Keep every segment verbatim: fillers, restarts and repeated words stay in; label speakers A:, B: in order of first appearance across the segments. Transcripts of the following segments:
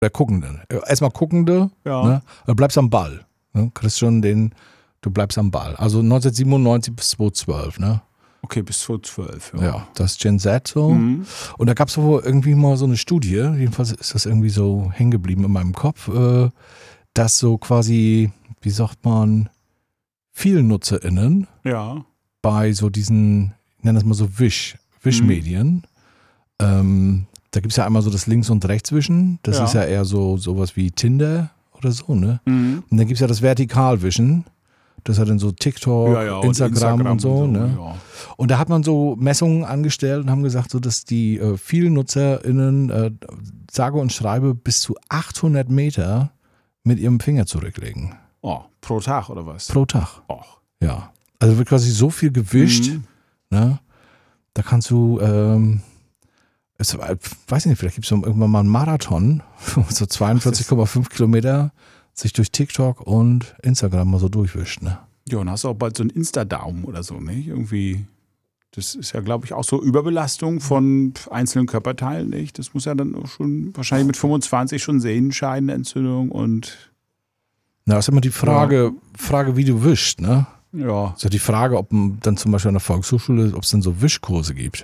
A: Der Guckende. Erstmal Guckende,
B: Ja.
A: ne? Du bleibst am Ball. Ne? Kriegst schon den, du bleibst am Ball. Also neunzehnhundertsiebenundneunzig bis zweitausendzwölf, ne?
B: Okay, bis zweitausendzwölf. Ja.
A: Ja, das ist Gen Z so.
B: Mhm.
A: Und da gab es wohl irgendwie mal so eine Studie, jedenfalls ist das irgendwie so hängen geblieben in meinem Kopf, äh, dass so quasi, wie sagt man, vielen NutzerInnen
B: Ja.
A: bei so diesen, ich nenne das mal so Wisch, Wischmedien, mhm. ähm, da gibt es ja einmal so das Links- und Rechtswischen, das
B: Ja.
A: ist ja eher so sowas wie Tinder oder so, ne?
B: Mhm.
A: Und dann gibt es ja das Vertikalwischen, das hat dann so TikTok,
B: Ja, ja, und
A: Instagram,
B: Instagram
A: und so,
B: und so,
A: ne?
B: ja.
A: Und da hat man so Messungen angestellt und haben gesagt, so dass die äh, vielen NutzerInnen äh, sage und schreibe bis zu achthundert Meter mit ihrem Finger zurücklegen.
B: Oh, pro Tag oder was?
A: Pro Tag.
B: Och.
A: Ja. Also wird quasi so viel gewischt,
B: Mhm.
A: ne? Da kannst du, ähm, es, weiß nicht, vielleicht gibt es irgendwann mal einen Marathon, so zweiundvierzig Komma fünf Kilometer sich durch TikTok und Instagram mal so durchwischt, ne?
B: Ja, und hast auch bald so einen Insta-Daumen oder so, nicht? Irgendwie, das ist ja, glaube ich, auch so Überbelastung von einzelnen Körperteilen, nicht? Das muss ja dann auch schon wahrscheinlich mit fünfundzwanzig schon Sehenscheidenentzündung und
A: Na, ist immer die Frage, ja. Frage, wie du wischst, ne?
B: ja.
A: Ist ja die Frage, ob dann zum Beispiel an der Volkshochschule, ob es dann so Wischkurse gibt.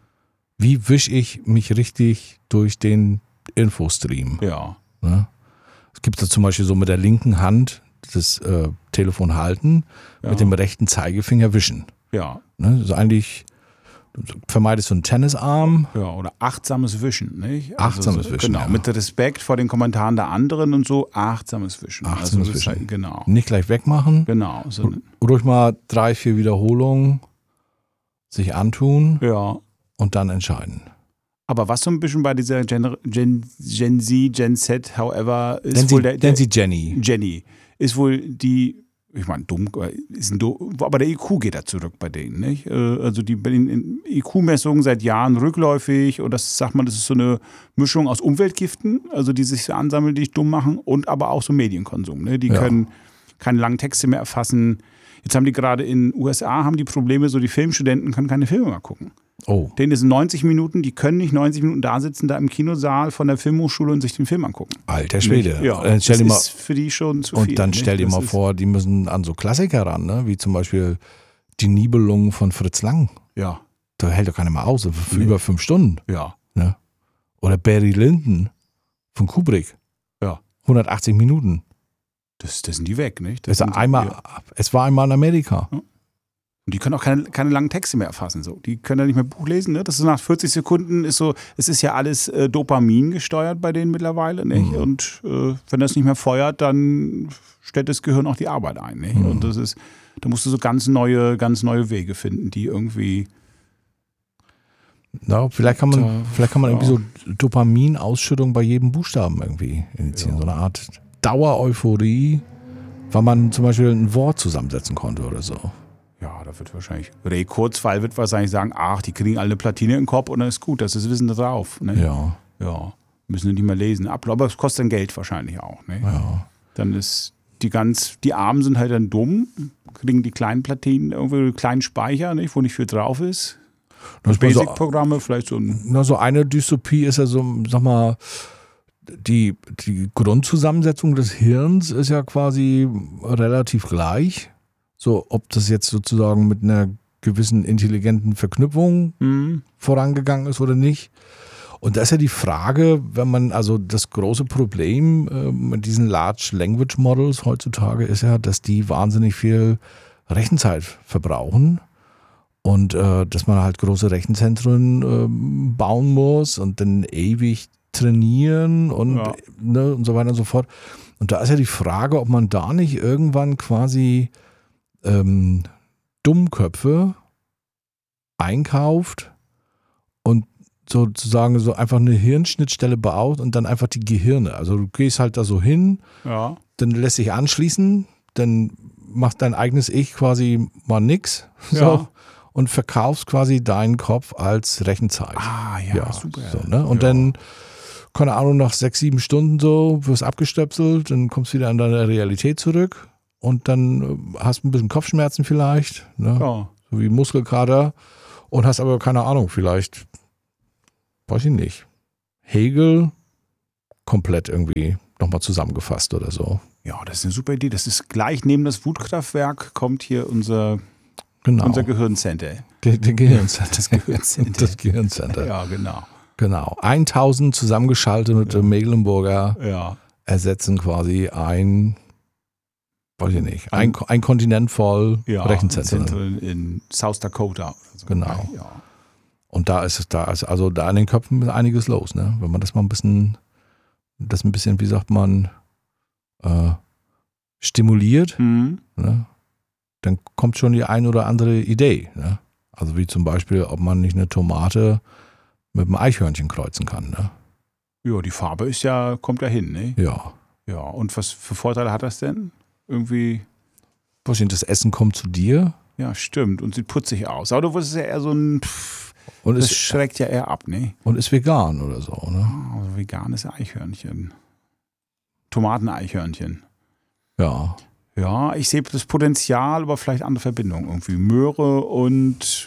A: Wie wische ich mich richtig durch den Infostream?
B: Ja.
A: Ne? Es gibt da zum Beispiel so mit der linken Hand das äh, Telefon halten,
B: Ja.
A: mit dem rechten Zeigefinger wischen.
B: Ja.
A: Ne? Also eigentlich vermeidest du einen Tennisarm.
B: Ja, oder achtsames Wischen, nicht?
A: Achtsames
B: so,
A: Wischen,
B: Genau,
A: ja.
B: mit Respekt vor den Kommentaren der anderen und so, achtsames Wischen.
A: Achtsames
B: also das ist
A: Wischen.
B: halt, genau.
A: Nicht gleich wegmachen.
B: Genau. So,
A: Ruhig mal drei, vier Wiederholungen sich antun
B: ja.
A: und dann entscheiden.
B: Aber was so ein bisschen bei dieser Gen, Gen, Gen Z, Gen Z, however, ist
A: Nennen
B: wohl
A: Sie,
B: der, der
A: nennen Sie Jenny.
B: Jenny, ist wohl die, ich meine, dumm, ist ein Do, aber der I Q geht da zurück bei denen, nicht? Also die I Q-Messungen seit Jahren rückläufig und das sagt man, das ist so eine Mischung aus Umweltgiften, also die sich so ansammeln, die dich dumm machen und aber auch so Medienkonsum, ne? Die
A: Ja.
B: können keine langen Texte mehr erfassen. Jetzt haben die gerade in den U S A haben die Probleme, so die Filmstudenten können keine Filme mehr gucken.
A: Oh.
B: Denen ist neunzig Minuten, die können nicht neunzig Minuten da sitzen, da im Kinosaal von der Filmhochschule und sich den Film angucken.
A: Alter Schwede.
B: Ja,
A: Dann stell
B: das
A: dir mal,
B: ist für die schon zu
A: und
B: viel.
A: dann
B: nicht?
A: stell dir
B: Das
A: mal
B: ist-
A: vor, die müssen an so Klassiker ran, ne? Wie zum Beispiel die Nibelungen von Fritz Lang.
B: Ja,
A: Da hält doch keiner mal aus, für
B: Nee.
A: über fünf Stunden.
B: ja,
A: Ne? Oder Barry Lyndon von Kubrick.
B: Ja.
A: hundertachtzig Minuten.
B: das, das sind die weg, nicht? Das
A: Es,
B: sind,
A: einmal,
B: ja.
A: es war einmal in Amerika.
B: Und die können auch keine, keine langen Texte mehr erfassen. So. Die können ja nicht mehr Buch lesen. Ne? Das ist nach vierzig Sekunden, ist so, es ist ja alles äh, Dopamin gesteuert bei denen mittlerweile. Nicht?
A: Mhm.
B: Und äh, wenn das nicht mehr feuert, dann stellt das Gehirn auch die Arbeit ein. Nicht?
A: Mhm.
B: Und das ist, da musst du so ganz neue, ganz neue Wege finden, die irgendwie.
A: Ja, vielleicht kann man,
B: Da-
A: vielleicht kann man
B: ja.
A: irgendwie so Dopaminausschüttung bei jedem Buchstaben irgendwie initiieren.
B: Ja.
A: So eine Art Dauereuphorie, weil man zum Beispiel ein Wort zusammensetzen konnte oder so.
B: Ja, da wird wahrscheinlich, Ray Kurzweil wird wahrscheinlich sagen, ach, die kriegen alle eine Platine im Kopf und dann ist gut, das ist Wissen drauf. Ne?
A: Ja,
B: Ja, müssen die nicht mehr lesen. Aber es kostet dann Geld wahrscheinlich auch. Ne?
A: ja.
B: Dann ist die ganz, die Armen sind halt dann dumm, kriegen die kleinen Platinen, irgendwie einen kleinen Speicher, nicht, wo nicht viel drauf ist.
A: Das ist mal so,
B: Basic-Programme, vielleicht so ein.
A: na, so eine Dystopie ist ja so, sag mal, die, die Grundzusammensetzung des Hirns ist ja quasi relativ gleich. So, ob das jetzt sozusagen mit einer gewissen intelligenten Verknüpfung
B: Hm,
A: vorangegangen ist oder nicht. Und da ist ja die Frage, wenn man, also das große Problem äh, mit diesen Large Language Models heutzutage ist ja, dass die wahnsinnig viel Rechenzeit verbrauchen und äh, dass man halt große Rechenzentren äh, bauen muss und dann ewig trainieren und,
B: Ja.
A: ne, und so weiter und so fort. Und da ist ja die Frage, ob man da nicht irgendwann quasi ähm, Dummköpfe einkauft und sozusagen so einfach eine Hirnschnittstelle baut und dann einfach die Gehirne. Also du gehst halt da so hin,
B: ja.
A: dann lässt sich anschließen, dann macht dein eigenes Ich quasi mal nix so,
B: Ja.
A: und verkaufst quasi deinen Kopf als Rechenzeit.
B: Ah, ja, super.
A: So, ne? Und
B: ja.
A: dann, keine Ahnung, nach sechs, sieben Stunden so, wirst abgestöpselt, dann kommst du wieder in deine Realität zurück und dann äh, hast du ein bisschen Kopfschmerzen vielleicht, ne?
B: Ja.
A: So wie Muskelkater und hast aber keine Ahnung, vielleicht, weiß ich nicht, Hegel, komplett irgendwie nochmal zusammengefasst oder so.
B: Ja, das ist eine super Idee. Das ist gleich neben das Wutkraftwerk kommt hier unser,
A: Genau.
B: unser Gehirncenter.
A: Ge Ge Gehirncenter.
B: Das Gehirncenter.
A: Das Gehirncenter.
B: Ja, genau.
A: Genau. tausend zusammengeschaltete Mecklenburger
B: Ja.
A: ersetzen quasi ein, weiß ich nicht, ein, ein Kontinent voll
B: Ja,
A: Rechenzentren.
B: Zentren in South Dakota oder so.
A: Genau.
B: Ja.
A: Und da ist es, da ist also da in den Köpfen ist einiges los, ne? Wenn man das mal ein bisschen, das ein bisschen, wie sagt man, äh, stimuliert,
B: Mhm.
A: ne? Dann kommt schon die ein oder andere Idee, ne? Also wie zum Beispiel, ob man nicht eine Tomate mit einem Eichhörnchen kreuzen kann, ne?
B: Ja, die Farbe ist ja, kommt ja hin, ne?
A: Ja.
B: Ja, und was für Vorteile hat das denn? Irgendwie,
A: Was das Essen kommt zu dir
B: ja, stimmt. Und sieht putzig aus. Aber du wusstest ja eher so ein, pff,
A: und
B: das
A: ist,
B: schreckt ja eher ab, ne?
A: und ist vegan oder so, ne?
B: Also veganes Eichhörnchen. Tomateneichhörnchen.
A: Ja.
B: Ja, ich sehe das Potenzial, aber vielleicht andere Verbindungen irgendwie. Möhre und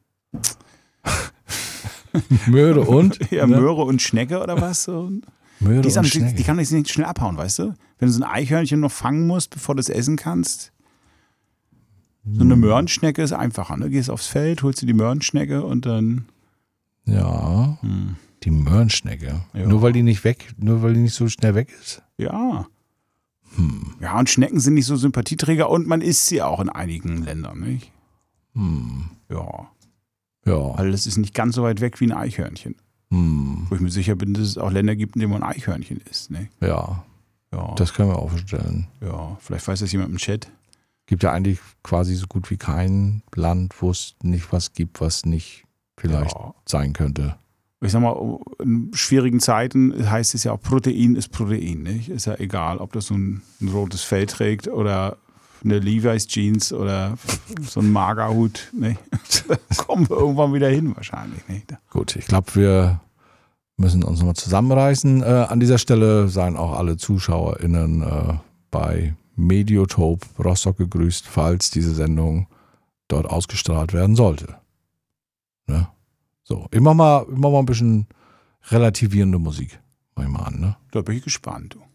A: Möhre und?
B: ja,
A: ne?
B: Möhre und Schnecke oder was? So.
A: Möhre
B: Die, ist
A: und
B: an, die,
A: Schnecke.
B: die kann nicht nicht schnell abhauen, weißt du? Wenn du so ein Eichhörnchen noch fangen musst, bevor du es essen kannst. So eine Möhrenschnecke ist einfacher, ne? Gehst aufs Feld, holst dir die Möhrenschnecke und dann.
A: Ja,
B: Hm.
A: die Möhrenschnecke.
B: Ja.
A: Nur weil die nicht weg, nur weil die nicht so schnell weg ist.
B: Ja.
A: Hm.
B: Ja, und Schnecken sind nicht so Sympathieträger und man isst sie auch in einigen Ländern, nicht?
A: Hm.
B: Ja.
A: Ja.
B: Weil das ist nicht ganz so weit weg wie ein Eichhörnchen.
A: Hm.
B: Wo ich mir sicher bin, dass es auch Länder gibt, in denen man ein Eichhörnchen isst, ne?
A: Ja.
B: Ja.
A: Das können wir auch vorstellen.
B: ja. Vielleicht weiß das jemand im Chat.
A: Gibt ja eigentlich quasi so gut wie kein Land, wo es nicht was gibt, was nicht vielleicht
B: Ja.
A: sein könnte.
B: Ich sag mal, in schwierigen Zeiten heißt es ja auch, Protein ist Protein, nicht? Ist ja egal, ob das so ein, ein rotes Fell trägt oder eine Levi's Jeans oder so ein Magerhut, nicht? Da kommen wir irgendwann wieder hin wahrscheinlich, nicht?
A: Gut, ich glaube, wir müssen uns nochmal zusammenreißen. Äh, an dieser Stelle seien auch alle ZuschauerInnen äh, bei Mediotope Rostock gegrüßt, falls diese Sendung dort ausgestrahlt werden sollte. Ne? So, ich mach mal, ich mach mal ein bisschen relativierende Musik. Mach ich mal an, ne?
B: Da bin ich gespannt. Du.